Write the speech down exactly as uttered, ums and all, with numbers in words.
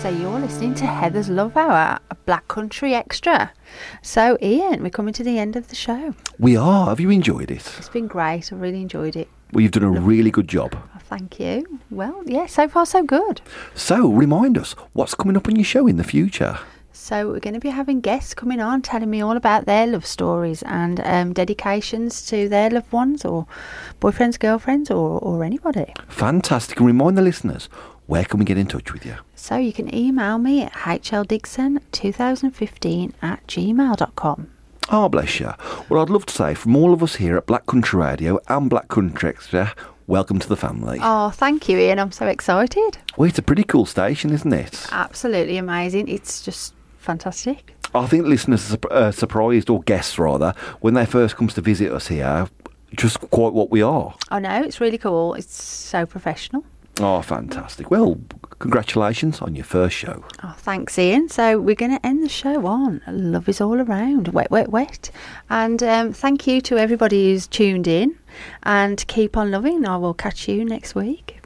So you're listening to Heather's Love Hour, a Black Country Extra. So Ian, we're coming to the end of the show. We are. Have you enjoyed it? It's been great. I really enjoyed it. Well, you've done a really good job. Oh, thank you. Well, yeah, so far so good. So, remind us, what's coming up on your show in the future? So we're going to be having guests coming on telling me all about their love stories and um, dedications to their loved ones or boyfriends, girlfriends or, or anybody. Fantastic. And remind the listeners, where can we get in touch with you? So you can email me at h l dixon twenty fifteen at gmail dot com. Oh, bless you. Well, I'd love to say, from all of us here at Black Country Radio and Black Country Extra, welcome to the family. Oh, thank you, Ian. I'm so excited. Well, it's a pretty cool station, isn't it? Absolutely amazing. It's just fantastic. I think listeners are uh, surprised, or guests rather, when they first come to visit us here, just quite what we are. I know, it's really cool. It's so professional. Oh, fantastic. Well, congratulations on your first show. Oh, thanks, Ian. So we're going to end the show on Love Is All Around, Wet, Wet, Wet. And um, thank you to everybody who's tuned in. And keep on loving. I will catch you next week.